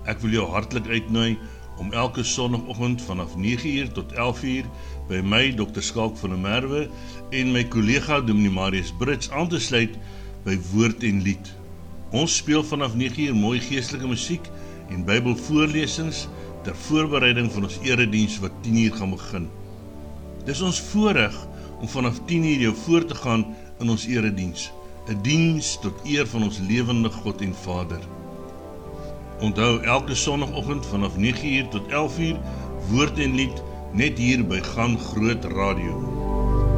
Ek wil jou hartlik uitnooi om elke sondagoggend vanaf 9 uur tot 11 uur by my, Dr. Skalk van der Merwe, en my kollega Dominee Marius Brits aan te sluit by Woord en Lied. Ons speel vanaf 9 uur mooi geestelike musiek en Bybelvoorlesings ter voorbereiding van ons erediens wat 10 uur gaan begin. Dis ons voorreg om vanaf 10 uur jou voor te gaan in ons erediens, 'n diens tot eer van ons lewende God en Vader. Onthou elke sondagoggend vanaf 9 uur tot 11 uur, Woord en Lied, net hier by Gaan Groot Radio.